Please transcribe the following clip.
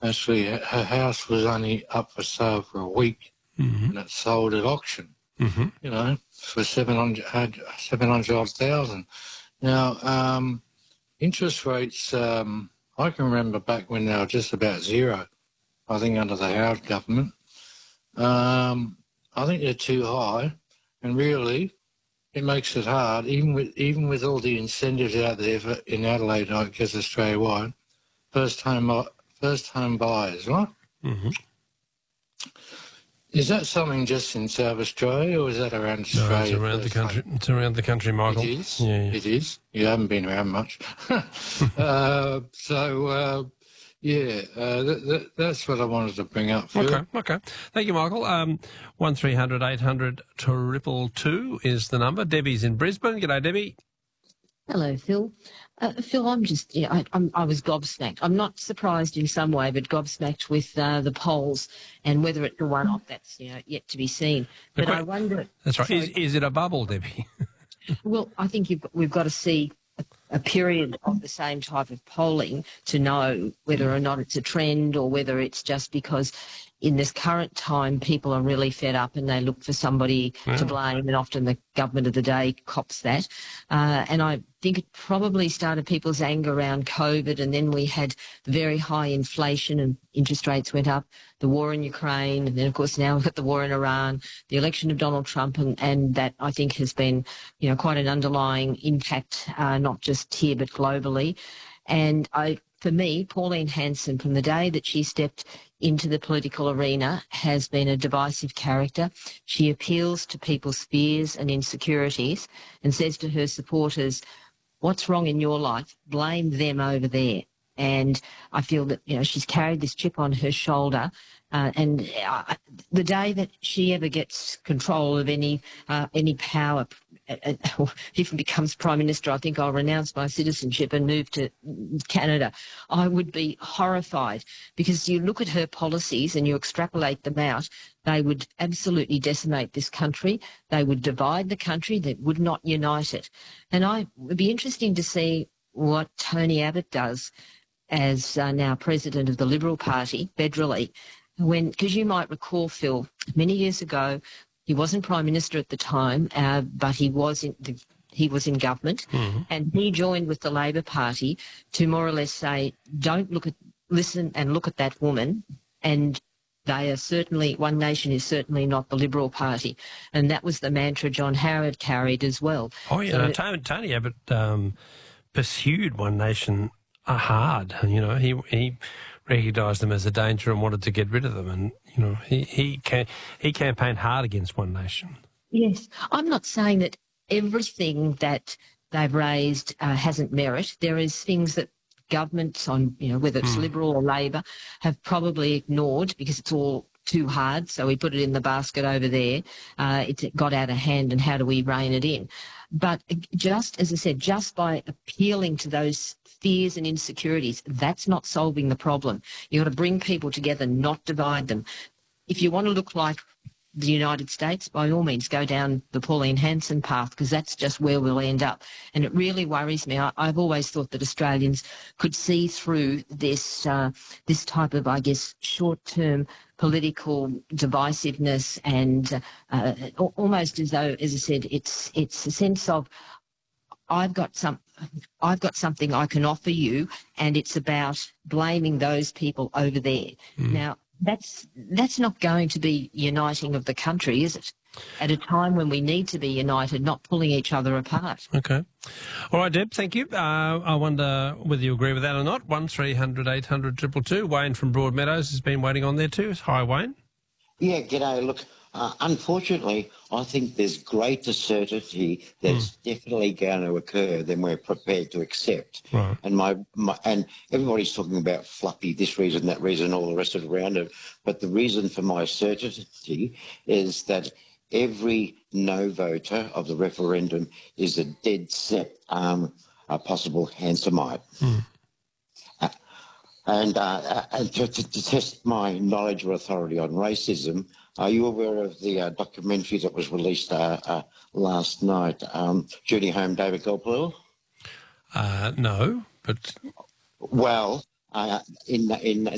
Actually, her house was only up for sale for a week, and it sold at auction. You know, for 700,000. Now, interest rates. I can remember back when they were just about zero. I think under the Howard government. I think they're too high, and really, it makes it hard. Even with all the incentives out there in Adelaide, I guess Australia-wide, first home buyers, right? Is that something just in South Australia, or is that around Australia? No, it's around the country. It's around the country, Michael. It is? Yeah. It is? You haven't been around much. That's what I wanted to bring up, Phil. Okay. Thank you, Michael. 1300 800 222 is the number. Debbie's in Brisbane. G'day, Debbie. Hello, Phil. Phil, I was gobsmacked. I'm not surprised in some way, but gobsmacked with the polls and whether it's a one-off, that's yet to be seen. But I wonder... That's right. Is it a bubble, Debbie? Well, I think we've got to see a period of the same type of polling to know whether or not it's a trend or whether it's just because in this current time people are really fed up and they look for somebody to blame, and often the government of the day cops that. And I think it probably started people's anger around COVID, and then we had very high inflation and interest rates went up, the war in Ukraine, and then, of course, now we've got the war in Iran, the election of Donald Trump, and that, I think, has been, quite an underlying impact, not just here but globally. And for me, Pauline Hanson, from the day that she stepped into the political arena, has been a divisive character. She appeals to people's fears and insecurities and says to her supporters, what's wrong in your life? Blame them over there. And I feel that, she's carried this chip on her shoulder. And the day that she ever gets control of any power, or even becomes Prime Minister, I think I'll renounce my citizenship and move to Canada. I would be horrified, because you look at her policies and you extrapolate them out, they would absolutely decimate this country. They would divide the country. They would not unite it. And it would be interesting to see what Tony Abbott does as now President of the Liberal Party federally. Because you might recall, Phil, many years ago, he wasn't Prime Minister at the time, but he was in government, and he joined with the Labor Party to more or less say, listen and look at that woman, and they are certainly, One Nation is certainly not the Liberal Party. And that was the mantra John Howard carried as well. Oh, yeah, Tony Abbott pursued One Nation hard. He recognised them as a danger and wanted to get rid of them. And, he campaigned hard against One Nation. Yes. I'm not saying that everything that they've raised hasn't merit. There is things that governments on, whether it's Liberal or Labor, have probably ignored because it's all too hard, so we put it in the basket over there. It got out of hand, and how do we rein it in? But just, as I said, just by appealing to those fears and insecurities, that's not solving the problem. You've got to bring people together, not divide them. If you want to look like the United States, by all means, go down the Pauline Hanson path, because that's just where we'll end up. And it really worries me. I've always thought that Australians could see through this type of, I guess, short-term political divisiveness, and almost as though, as I said, it's a sense of I've got something I can offer you, and it's about blaming those people over there. Now, that's not going to be uniting of the country, is it? At a time when we need to be united, not pulling each other apart. Okay. All right, Deb, thank you. I wonder whether you agree with that or not. 1300 800 222. Wayne from Broadmeadows has been waiting on there too. Hi, Wayne. Yeah, g'day. Look, unfortunately, I think there's greater certainty that's definitely going to occur than we're prepared to accept. Right. And and everybody's talking about fluffy, this reason, that reason, all the rest of it around it. But the reason for my certainty is that every no voter of the referendum is a dead set a possible Hansomite. And to test my knowledge or authority on racism, are you aware of the documentary that was released last night, Journey Home, David Gulpilil? No, but... Well, in